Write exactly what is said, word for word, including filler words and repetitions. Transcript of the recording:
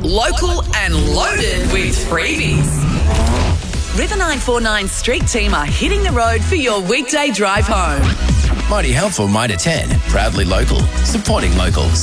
local and loaded with freebies. River nine four nine Street Team are hitting the road for your weekday drive home. Mighty helpful, Mitre ten. Proudly local. Supporting locals.